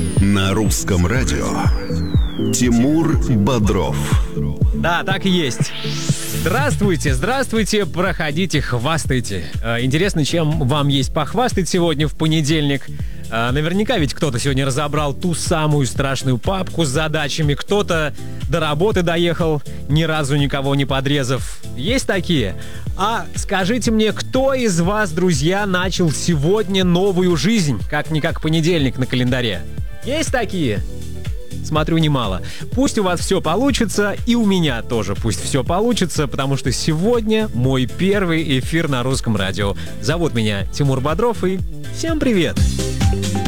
На русском радио Тимур Бодров. Да, так и есть. Здравствуйте, проходите, хвастайте. Интересно, чем вам есть похвастать сегодня в понедельник? Наверняка ведь кто-то сегодня разобрал ту самую страшную папку с задачами, кто-то до работы доехал, ни разу никого не подрезав. Есть такие? А скажите мне, кто из вас, друзья, начал сегодня новую жизнь, как-никак понедельник на календаре? Есть такие? Смотрю, немало. Пусть у вас все получится, и у меня тоже пусть все получится, потому что сегодня мой первый эфир на русском радио. Зовут меня Тимур Бодров, и всем привет!